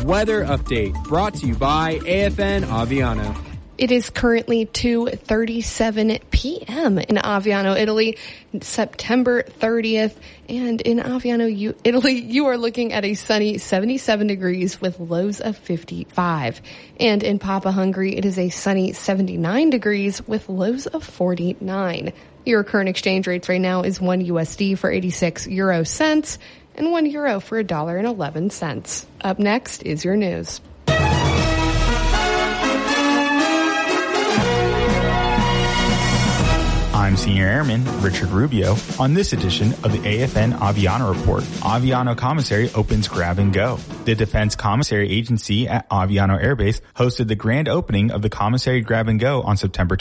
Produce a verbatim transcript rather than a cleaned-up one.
weather update brought to you by A F N Aviano. It is currently two thirty-seven p.m. in Aviano, Italy, September thirtieth. And in Aviano, Italy, you are looking at a sunny seventy-seven degrees with lows of fifty-five. And in Papa, Hungary, it is a sunny seventy-nine degrees with lows of forty-nine. Your current exchange rates right now is one U S D for eighty-six euro cents and one euro for a dollar and eleven cents. Up next is your news. I'm Senior Airman Richard Rubio. On this edition of the A F N Aviano Report, Aviano Commissary opens Grab and Go. The Defense Commissary Agency at Aviano Air Base hosted the grand opening of the Commissary Grab and Go on September